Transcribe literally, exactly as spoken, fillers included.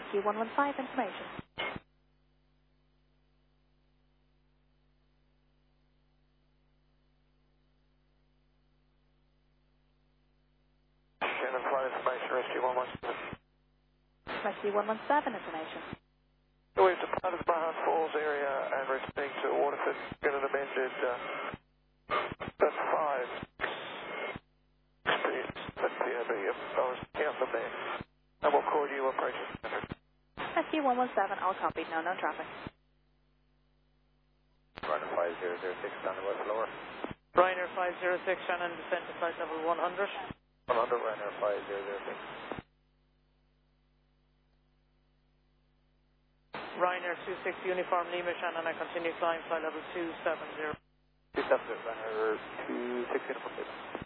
Rescue one one five, information. Shannon flight information, Rescue one one seven. Rescue one one seven, information. So we've departed the Barham Falls area and returning to Waterford, get an amended uh, that's five. Speed, that's P O B, I was count them there. And we'll call you Operation Center. Rescue one one seven, all copied, no known traffic. Ryanair five zero zero six, Shannon West Lower. Ryanair five zero six, Shannon, descend to flight level one hundred. one hundred, Ryanair five zero zero six. Ryanair two six, Uniform Lima, Shannon, I continue flying flight level two seven zero. two seven zero, Ryanair two six, Uniform Lima.